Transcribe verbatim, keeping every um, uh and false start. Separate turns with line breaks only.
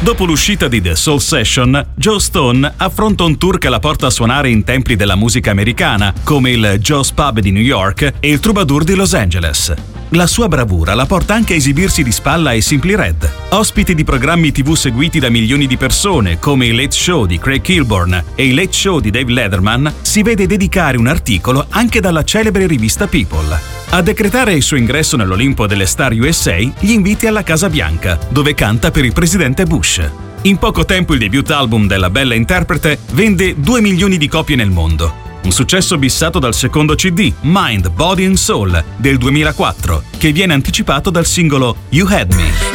Dopo l'uscita di The Soul Session, Joe Stone affronta un tour che la porta a suonare in templi della musica americana, come il Joe's Pub di New York e il Troubadour di Los Angeles. La sua bravura la porta anche a esibirsi di spalla ai Simply Red. Ospiti di programmi tivù seguiti da milioni di persone, come il Late Show di Craig Kilborn e il Late Show di Dave Letterman, si vede dedicare un articolo anche dalla celebre rivista People. A decretare il suo ingresso nell'Olimpo delle star U S A gli inviti alla Casa Bianca, dove canta per il presidente Bush. In poco tempo il debut album della bella interprete vende due milioni di copie nel mondo. Un successo bissato dal secondo C D, Mind, Body and Soul, del duemilaquattro, che viene anticipato dal singolo You Had Me.